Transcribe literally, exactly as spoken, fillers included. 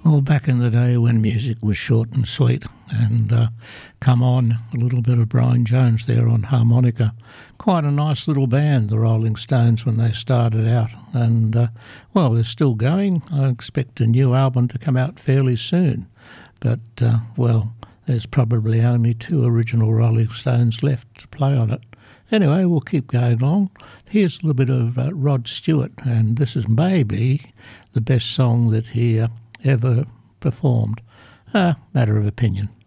Well, back in the day when music was short and sweet, and uh, come on, a little bit of Brian Jones there on harmonica. Quite a nice little band, the Rolling Stones, when they started out. And, uh, well, they're still going. I expect a new album to come out fairly soon. But, uh, well, there's probably only two original Rolling Stones left to play on it. Anyway, we'll keep going along. Here's a little bit of uh, Rod Stewart, and this is maybe the best song that he uh, ever performed. A uh, matter of opinion.